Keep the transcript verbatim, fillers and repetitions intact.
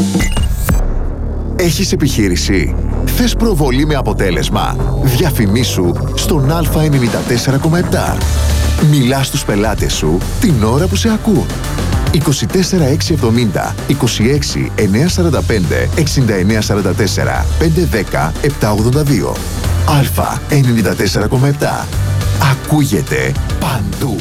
Έχεις επιχείρηση? Θες προβολή με αποτέλεσμα? Διαφημίσου στον Α ενενήντα τέσσερα κόμμα επτά. Μιλάς στους πελάτες σου την ώρα που σε ακούν. είκοσι τέσσερα έξι εβδομήντα, είκοσι έξι εννιακόσια σαράντα πέντε, εξήντα εννέα σαράντα τέσσερα, πεντακόσια δέκα, επτακόσια ογδόντα δύο. Α ενενήντα τέσσερα κόμμα επτά. Ακούγεται παντού.